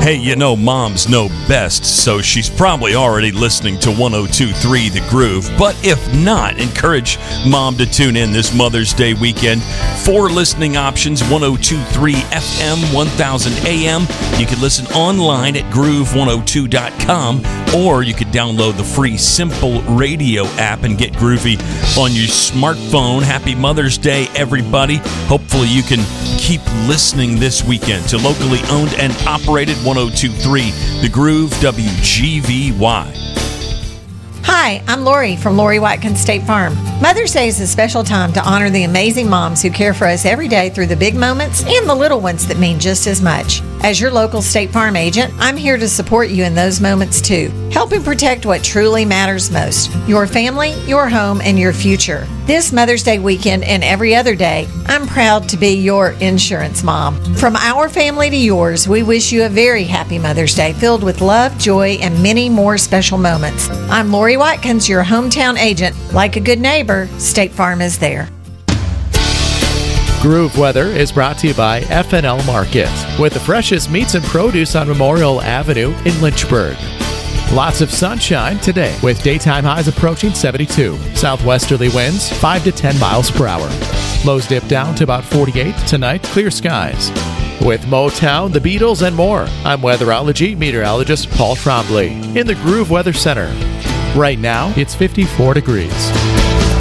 Hey, you know moms know best, so she's probably already listening to 102.3 The Groove. But if not, encourage mom to tune in this Mother's Day weekend. 4 listening options, 102.3 FM, 1000 AM. You can listen online at groove102.com, or you could download the free Simple Radio app and get groovy on your smartphone. Happy Mother's Day, everybody. Hopefully you can keep listening this weekend to locally owned and operated 102.3 The Groove, WGVY. Hi, I'm Lori from Lori Watkins State Farm. Mother's Day is a special time to honor the amazing moms who care for us every day through the big moments and the little ones that mean just as much. As your local State Farm agent, I'm here to support you in those moments too, helping protect what truly matters most, your family, your home, and your future. This Mother's Day weekend and every other day, I'm proud to be your insurance mom. From our family to yours, we wish you a very happy Mother's Day filled with love, joy, and many more special moments. I'm Lori Watkins, your hometown agent. Like a good neighbor, State Farm is there. Groove Weather is brought to you by FNL Market, with the freshest meats and produce on Memorial Avenue in Lynchburg. Lots of sunshine today, with daytime highs approaching 72. Southwesterly winds 5 to 10 miles per hour. Lows dip down to about 48 tonight. Clear skies. With Motown, the Beatles, and more, I'm weatherology meteorologist Paul Trombley in the Groove Weather Center. Right now, it's 54 degrees.